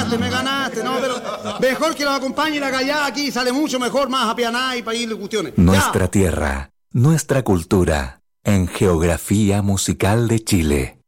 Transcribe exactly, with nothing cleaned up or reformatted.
ganaste, me ganaste, no, pero mejor que los acompañe la gallada aquí, sale mucho mejor, más apianada y para irle cuestiones. Nuestra Ya. tierra, nuestra cultura, en Geografía Musical de Chile.